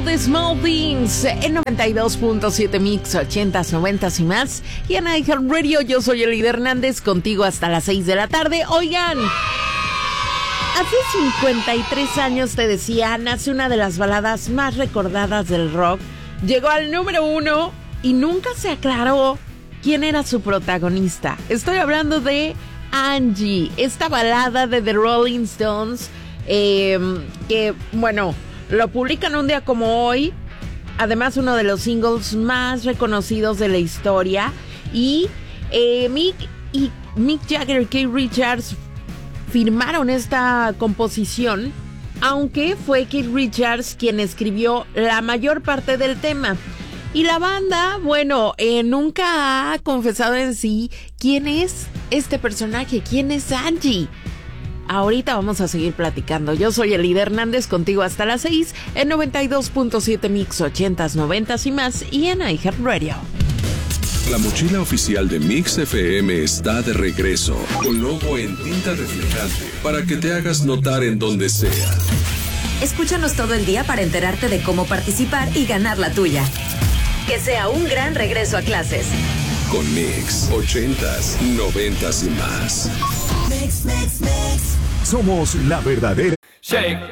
de Small Things en 92.7 Mix, 80s, 90s y más. Y en iHeartRadio, yo soy Elida Hernández, contigo hasta las 6 de la tarde. Oigan, hace 53 años, te decía, nace una de las baladas más recordadas del rock. Llegó al número 1 y nunca se aclaró quién era su protagonista. Estoy hablando de Angie, esta balada de The Rolling Stones, que, bueno, lo publican un día como hoy. Además, uno de los singles más reconocidos de la historia. Y Mick Jagger y Keith Richards firmaron esta composición, aunque fue Keith Richards quien escribió la mayor parte del tema. Y la banda, bueno, nunca ha confesado en sí quién es este personaje, quién es Angie. Ahorita vamos a seguir platicando. Yo soy Elida Hernández, contigo hasta las 6 en 92.7 Mix, 80s, 90s y más, y en iHeartRadio. La mochila oficial de Mix FM está de regreso, con logo en tinta reflejante, para que te hagas notar en donde sea. Escúchanos todo el día para enterarte de cómo participar y ganar la tuya. Que sea un gran regreso a clases. Con Mix, 80s, 90s y más. Somos la verdadera. Shake.